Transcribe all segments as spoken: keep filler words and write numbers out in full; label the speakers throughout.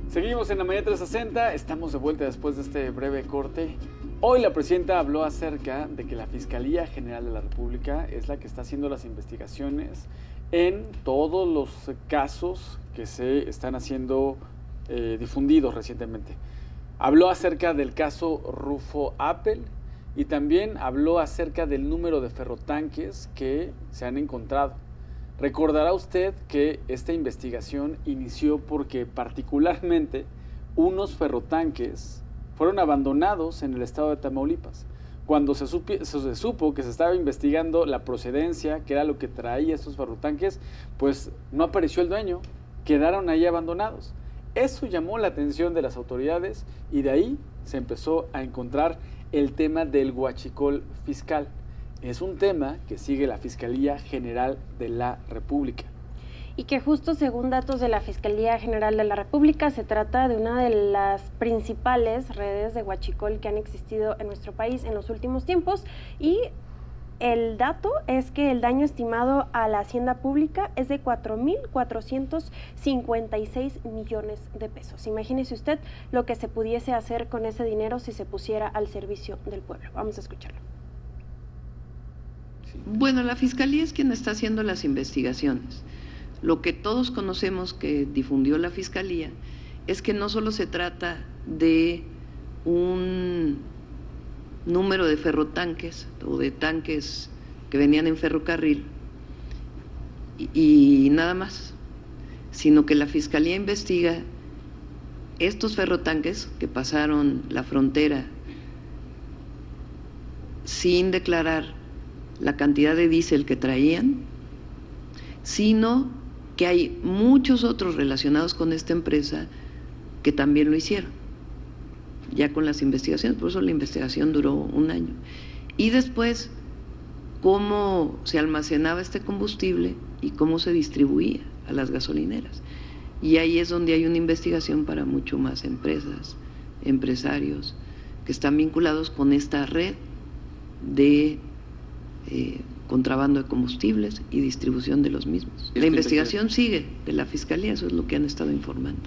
Speaker 1: Seguimos en la mañana trescientos sesenta, estamos de vuelta después de este breve corte. Hoy la presidenta habló acerca de que la Fiscalía General de la República es la que está haciendo las investigaciones en todos los casos que se están haciendo eh, difundidos recientemente. Habló acerca del caso Rufo Appel y también habló acerca del número de ferrotanques que se han encontrado. Recordará usted que esta investigación inició porque particularmente unos ferrotanques fueron abandonados en el estado de Tamaulipas. Cuando se, supi, se supo que se estaba investigando la procedencia, que era lo que traía estos ferrotanques, pues no apareció el dueño, quedaron ahí abandonados. Eso llamó la atención de las autoridades y de ahí se empezó a encontrar el tema del huachicol fiscal. Es un tema que sigue la Fiscalía General de la República.
Speaker 2: Y que justo según datos de la Fiscalía General de la República se trata de una de las principales redes de huachicol que han existido en nuestro país en los últimos tiempos, y el dato es que el daño estimado a la hacienda pública es de cuatro mil cuatrocientos cincuenta y seis millones de pesos. Imagínese usted lo que se pudiese hacer con ese dinero si se pusiera al servicio del pueblo. Vamos a escucharlo.
Speaker 3: Bueno, la Fiscalía es quien está haciendo las investigaciones. Lo que todos conocemos que difundió la Fiscalía es que no solo se trata de un número de ferrotanques o de tanques que venían en ferrocarril y, y nada más, sino que la Fiscalía investiga estos ferrotanques que pasaron la frontera sin declarar la cantidad de diésel que traían, sino que hay muchos otros relacionados con esta empresa que también lo hicieron, ya con las investigaciones, por eso la investigación duró un año. Y después, cómo se almacenaba este combustible y cómo se distribuía a las gasolineras. Y ahí es donde hay una investigación para mucho más empresas, empresarios, que están vinculados con esta red de Eh, contrabando de combustibles y distribución de los mismos. La investigación sigue de la Fiscalía, eso es lo que han estado informando.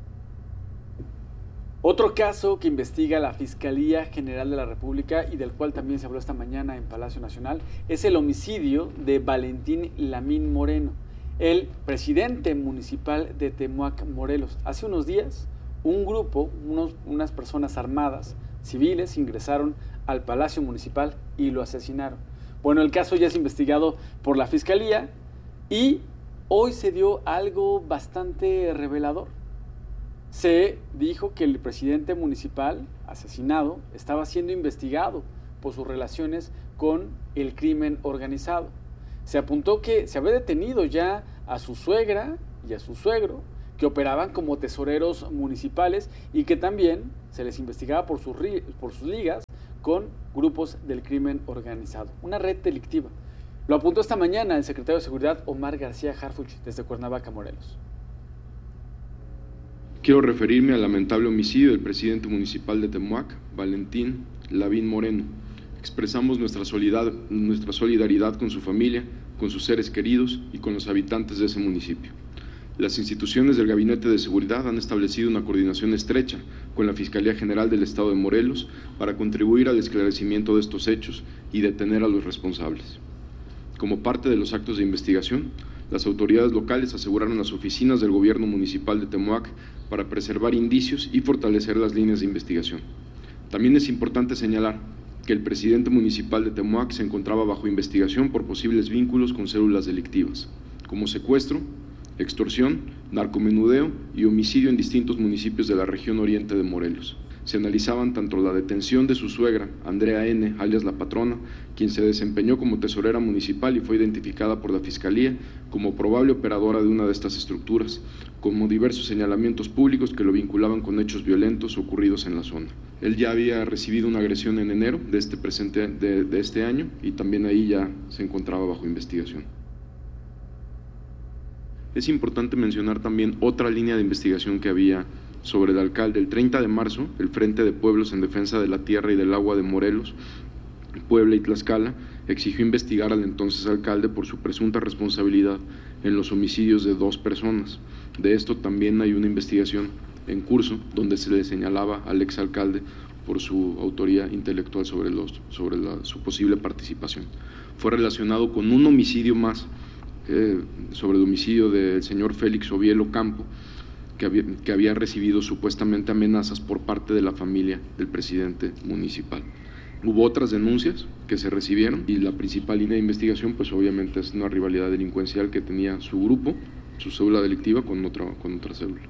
Speaker 1: Otro caso que investiga la Fiscalía General de la República y del cual también se habló esta mañana en Palacio Nacional es el homicidio de Valentín Lamín Moreno, el presidente municipal de Temuac, Morelos. Hace unos días, un grupo, unos, unas personas armadas, civiles, ingresaron al Palacio Municipal y lo asesinaron. Bueno, el caso ya es investigado por la Fiscalía y hoy se dio algo bastante revelador. Se dijo que el presidente municipal asesinado estaba siendo investigado por sus relaciones con el crimen organizado. Se apuntó que se había detenido ya a su suegra y a su suegro, que operaban como tesoreros municipales y que también se les investigaba por sus, por sus ligas con grupos del crimen organizado, una red delictiva. Lo apuntó esta mañana el secretario de Seguridad Omar García Harfuch desde Cuernavaca, Morelos.
Speaker 4: Quiero referirme al lamentable homicidio del presidente municipal de Temuac, Valentín Lamín Moreno. Expresamos nuestra solidaridad, nuestra solidaridad con su familia, con sus seres queridos y con los habitantes de ese municipio. Las instituciones del Gabinete de Seguridad han establecido una coordinación estrecha con la Fiscalía General del Estado de Morelos para contribuir al esclarecimiento de estos hechos y detener a los responsables. Como parte de los actos de investigación, las autoridades locales aseguraron las oficinas del gobierno municipal de Temuac para preservar indicios y fortalecer las líneas de investigación. También es importante señalar que el presidente municipal de Temuac se encontraba bajo investigación por posibles vínculos con células delictivas, como secuestro, extorsión, narcomenudeo y homicidio en distintos municipios de la región oriente de Morelos. Se analizaban tanto la detención de su suegra, Andrea N., alias La Patrona, quien se desempeñó como tesorera municipal y fue identificada por la Fiscalía como probable operadora de una de estas estructuras, como diversos señalamientos públicos que lo vinculaban con hechos violentos ocurridos en la zona. Él ya había recibido una agresión en enero de este, presente, de, de este año y también ahí ya se encontraba bajo investigación. Es importante mencionar también otra línea de investigación que había sobre el alcalde. El treinta de marzo, el Frente de Pueblos en Defensa de la Tierra y del Agua de Morelos, Puebla y Tlaxcala exigió investigar al entonces alcalde por su presunta responsabilidad en los homicidios de dos personas. De esto también hay una investigación en curso, donde se le señalaba al exalcalde por su autoría intelectual sobre, los, sobre la, su posible participación. Fue relacionado con un homicidio más, eh, sobre el homicidio del señor Félix Ovielo Campo, que había, que había recibido supuestamente amenazas por parte de la familia del presidente municipal. Hubo otras denuncias que se recibieron y la principal línea de investigación pues obviamente es una rivalidad delincuencial que tenía su grupo, su célula delictiva con otra, con otra célula.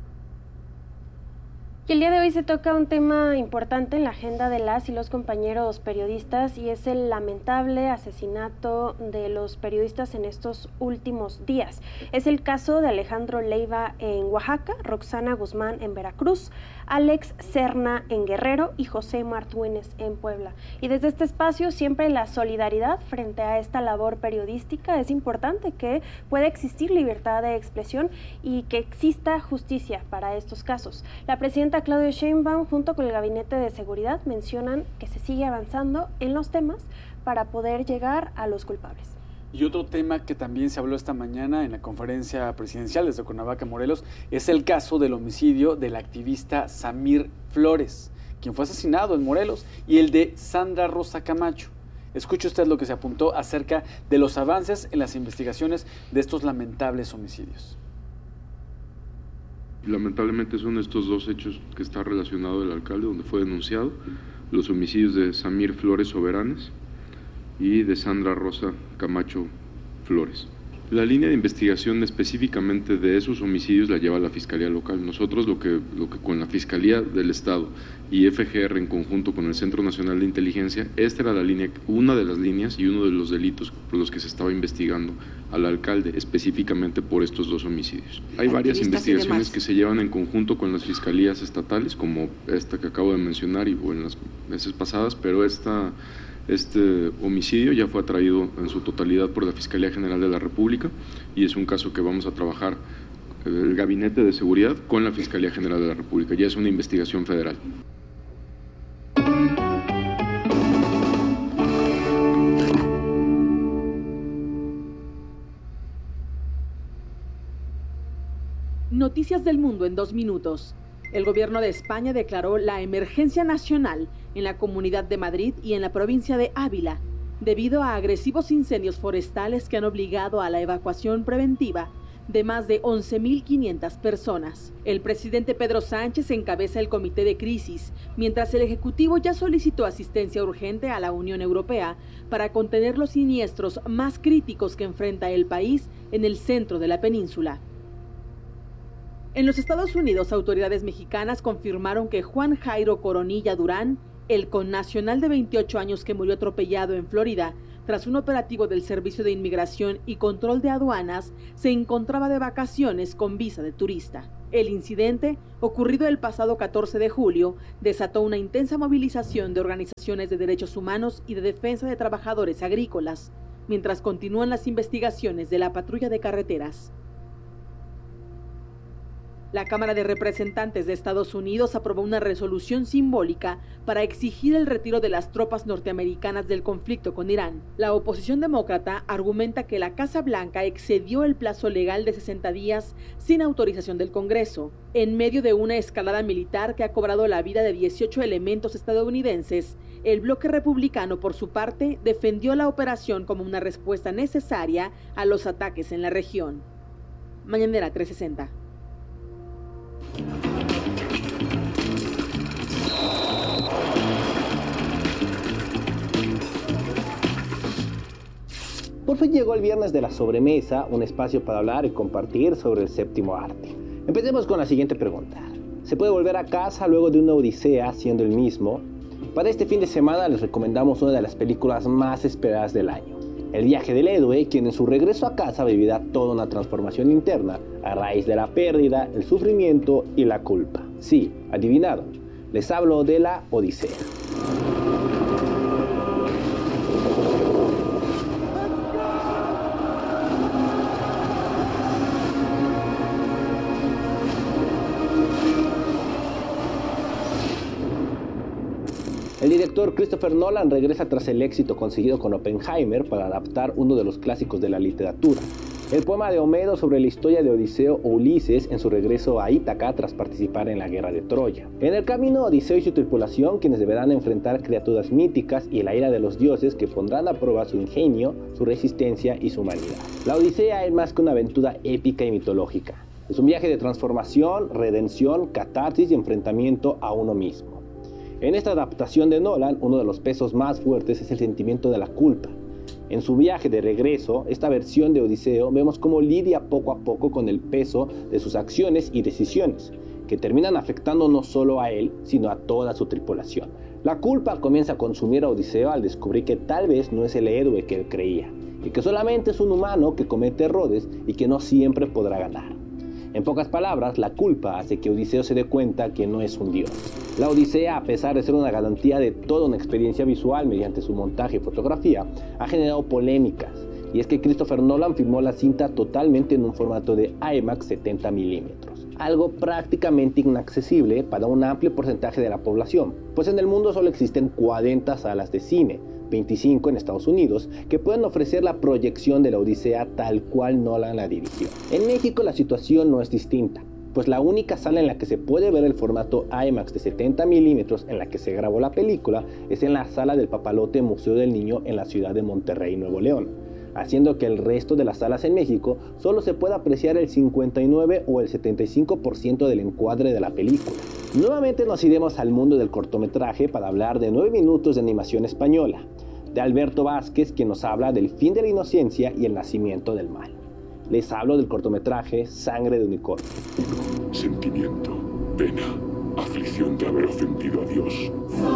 Speaker 2: Y el día de hoy se toca un tema importante en la agenda de las y los compañeros periodistas y es el lamentable asesinato de los periodistas en estos últimos días. Es el caso de Alejandro Leiva en Oaxaca, Roxana Guzmán en Veracruz, Alex Serna en Guerrero y José Martínez en Puebla. Y desde este espacio siempre la solidaridad frente a esta labor periodística. Es importante que pueda existir libertad de expresión y que exista justicia para estos casos. La presidenta Claudia Sheinbaum junto con el Gabinete de Seguridad mencionan que se sigue avanzando en los temas para poder llegar a los culpables.
Speaker 1: Y otro tema que también se habló esta mañana en la conferencia presidencial desde Cuernavaca, Morelos, es el caso del homicidio del activista Samir Flores, quien fue asesinado en Morelos, y el de Sandra Rosa Camacho. Escuche usted lo que se apuntó acerca de los avances en las investigaciones de estos lamentables homicidios.
Speaker 4: Lamentablemente son estos dos hechos que está relacionado el alcalde, donde fue denunciado, los homicidios de Samir Flores Soberanes y de Sandra Rosa Camacho Flores. La línea de investigación específicamente de esos homicidios la lleva la Fiscalía Local. Nosotros lo que, lo que con la Fiscalía del Estado y F G R en conjunto con el Centro Nacional de Inteligencia, esta era la línea, una de las líneas y uno de los delitos por los que se estaba investigando al alcalde específicamente por estos dos homicidios. Hay varias investigaciones que se llevan en conjunto con las fiscalías estatales, como esta que acabo de mencionar y o en las veces pasadas, pero esta... Este homicidio ya fue atraído en su totalidad por la Fiscalía General de la República y es un caso que vamos a trabajar el Gabinete de Seguridad con la Fiscalía General de la República. Ya es una investigación federal.
Speaker 5: Noticias del mundo en dos minutos. El gobierno de España declaró la emergencia nacional en la Comunidad de Madrid y en la provincia de Ávila, debido a agresivos incendios forestales que han obligado a la evacuación preventiva de más de once mil quinientas personas. El presidente Pedro Sánchez encabeza el comité de crisis, mientras el Ejecutivo ya solicitó asistencia urgente a la Unión Europea para contener los siniestros más críticos que enfrenta el país en el centro de la península. En los Estados Unidos, autoridades mexicanas confirmaron que Juan Jairo Coronilla Durán, el connacional de veintiocho años que murió atropellado en Florida tras un operativo del Servicio de Inmigración y Control de Aduanas, se encontraba de vacaciones con visa de turista. El incidente, ocurrido el pasado catorce de julio, desató una intensa movilización de organizaciones de derechos humanos y de defensa de trabajadores agrícolas, mientras continúan las investigaciones de la patrulla de carreteras. La Cámara de Representantes de Estados Unidos aprobó una resolución simbólica para exigir el retiro de las tropas norteamericanas del conflicto con Irán. La oposición demócrata argumenta que la Casa Blanca excedió el plazo legal de sesenta días sin autorización del Congreso, en medio de una escalada militar que ha cobrado la vida de dieciocho elementos estadounidenses. El bloque republicano, por su parte, defendió la operación como una respuesta necesaria a los ataques en la región. Mañanera trescientos sesenta.
Speaker 6: Por fin llegó el viernes de la sobremesa, un espacio para hablar y compartir sobre el séptimo arte. Empecemos con la siguiente pregunta. ¿Se puede volver a casa luego de una odisea siendo el mismo? Para este fin de semana les recomendamos una de las películas más esperadas del año. El viaje del héroe, quien en su regreso a casa vivirá toda una transformación interna a raíz de la pérdida, el sufrimiento y la culpa. Sí, adivinaron, les hablo de la Odisea. El director Christopher Nolan regresa tras el éxito conseguido con Oppenheimer para adaptar uno de los clásicos de la literatura. El poema de Homero sobre la historia de Odiseo o Ulises en su regreso a Ítaca tras participar en la guerra de Troya. En el camino, Odiseo y su tripulación, quienes deberán enfrentar criaturas míticas y la ira de los dioses que pondrán a prueba su ingenio, su resistencia y su humanidad. La Odisea es más que una aventura épica y mitológica. Es un viaje de transformación, redención, catarsis y enfrentamiento a uno mismo. En esta adaptación de Nolan, uno de los pesos más fuertes es el sentimiento de la culpa. En su viaje de regreso, esta versión de Odiseo, vemos cómo lidia poco a poco con el peso de sus acciones y decisiones, que terminan afectando no solo a él, sino a toda su tripulación. La culpa comienza a consumir a Odiseo al descubrir que tal vez no es el héroe que él creía, y que solamente es un humano que comete errores y que no siempre podrá ganar. En pocas palabras, la culpa hace que Odiseo se dé cuenta que no es un dios. La Odisea, a pesar de ser una garantía de toda una experiencia visual mediante su montaje y fotografía, ha generado polémicas. Y es que Christopher Nolan filmó la cinta totalmente en un formato de IMAX setenta milímetros. Algo prácticamente inaccesible para un amplio porcentaje de la población, pues en el mundo solo existen cuarenta salas de cine, veinticinco en Estados Unidos, que pueden ofrecer la proyección de la Odisea tal cual Nolan la dirigió. En México la situación no es distinta, pues la única sala en la que se puede ver el formato IMAX de setenta milímetros en la que se grabó la película es en la sala del Papalote Museo del Niño en la ciudad de Monterrey, Nuevo León, haciendo que el resto de las salas en México solo se pueda apreciar el cincuenta y nueve o el setenta y cinco por ciento del encuadre de la película. Nuevamente nos iremos al mundo del cortometraje para hablar de nueve minutos de animación española, de Alberto Vázquez, quien nos habla del fin de la inocencia y el nacimiento del mal. Les hablo del cortometraje Sangre de Unicornio.
Speaker 7: Sentimiento, pena, aflicción de haber ofendido a Dios.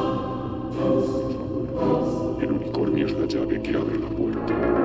Speaker 7: El unicornio es la llave que abre la puerta.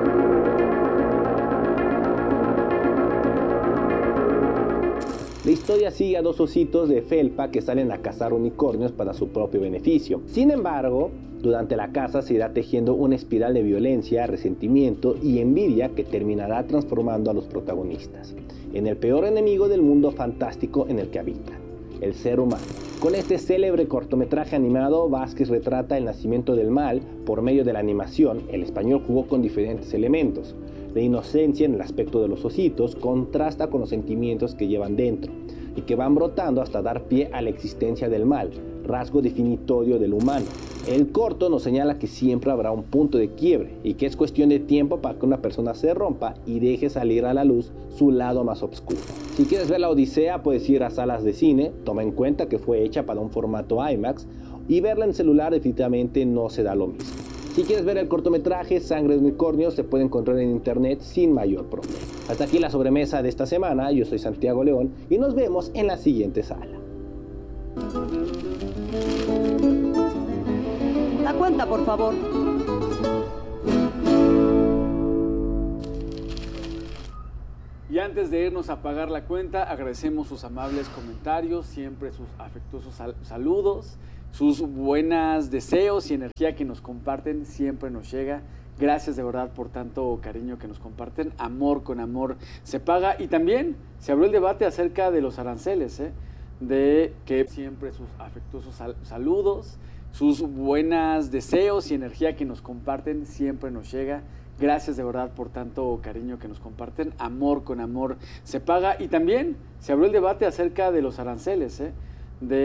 Speaker 6: La historia sigue a dos ositos de felpa que salen a cazar unicornios para su propio beneficio. Sin embargo, durante la caza se irá tejiendo una espiral de violencia, resentimiento y envidia que terminará transformando a los protagonistas en el peor enemigo del mundo fantástico en el que habitan, el ser humano. Con este célebre cortometraje animado, Vázquez retrata el nacimiento del mal por medio de la animación. El español jugó con diferentes elementos. La inocencia en el aspecto de los ositos contrasta con los sentimientos que llevan dentro y que van brotando hasta dar pie a la existencia del mal, rasgo definitorio del humano. El corto nos señala que siempre habrá un punto de quiebre y que es cuestión de tiempo para que una persona se rompa y deje salir a la luz su lado más oscuro. Si quieres ver la Odisea, puedes ir a salas de cine. Toma en cuenta que fue hecha para un formato IMAX y verla en celular definitivamente no se da lo mismo. Si quieres ver el cortometraje Sangre de Unicornio, se puede encontrar en internet sin mayor problema. Hasta aquí la sobremesa de esta semana. Yo soy Santiago León y nos vemos en la siguiente sala.
Speaker 8: La cuenta, por favor.
Speaker 1: Y antes de irnos a pagar la cuenta, agradecemos sus amables comentarios, siempre sus afectuosos sal- saludos, sus buenos deseos y energía que nos comparten, siempre nos llega. Gracias de verdad por tanto cariño que nos comparten. Amor con amor se paga. Y también se abrió el debate acerca de los aranceles, ¿eh? de que siempre sus afectuosos sal- saludos, sus buenos deseos y energía que nos comparten, siempre nos llega. Gracias de verdad por tanto cariño que nos comparten. Amor con amor se paga. Y también se abrió el debate acerca de los aranceles, ¿eh?